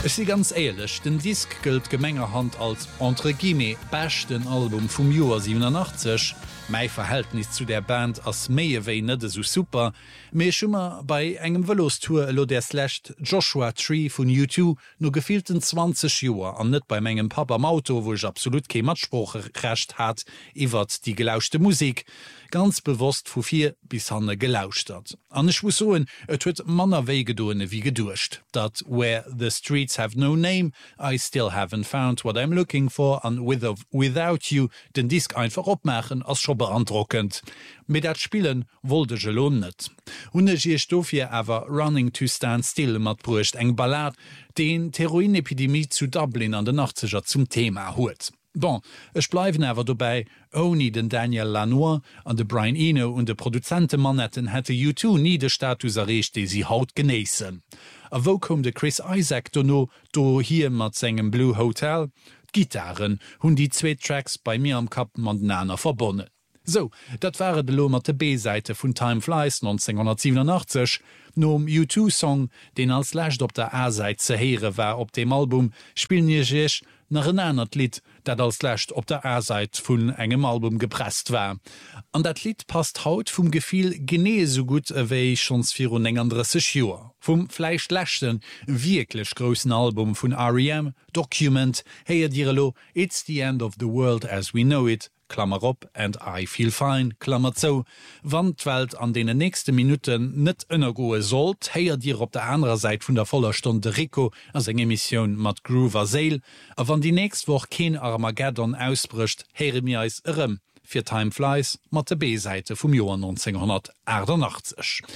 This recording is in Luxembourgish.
Ich sie ganz ehrlich, den Disk gilt Gemengerhand als entre guillemets besten Album vom Jahr 87. Mein Verhältnis zu der Band als Meiewei nicht so super. Mir schon mal bei engem Velostour lo der Slash Joshua Tree von U2 nur gefehlten 20 Jahre an nicht bei Mengem Papa am Auto, wo ich absolut kein Matspruch recht hat, iwwer die gelauschte Musik. Ganz bewusst vu 4 bis hanne gelauscht hat. An ich muss soen, et huet Manner Wegedoene wie gedurcht. Dat where the streets have no name, I still haven't found what I'm looking for, and without you den Disk einfach opmachen als schon beantwortend. Mit dat Spielen wollte je lohn net. Hunne Stofie awer Running to Stand Still mat brucht eng Ballad, den Heroinepidemie zu Dublin an den 80er zum Thema huet. Bon, ich bleiben aber dabei, ohne den Daniel Lanois an de Brian Eno und de Produzentenmannetten hätte U2 nie de Status erreicht, die sie haut genießen. A wo kom de Chris Isaac do hier mat segem Blue Hotel? Gitarren hun die 2 Tracks bei mir am Kappen an Nana verbonnen. So, dat waren de lommerte B-Seite vun Time Flies 1987, nom U2-Song, den als Lächt op der A-Seite ze heere war op dem Album, spielen je jech nach een anert Lied, dat als Lächt op der A-Seite vun engem Album gepresst war. An dat Lied passt haut vum Gefiel genee so gut ewéi schons 34 Joer. Vum fleischlächten wirklich großen Album vun R.E.M. Document heier direlo It's the End of the World as we know it, Klammer op, and I feel fine, Klammer zo. Wann d'Welt an de nächste Minuten net ënner goe sollt, heier dir op der anderen Seite vun der voller Stunde Rico as eng Emission mat Groover Sale, a wann die nächst woch kein Armageddon ausbricht, heere mir eis irrem, fir Time Flies mat der B-Seite vum Joar 1988.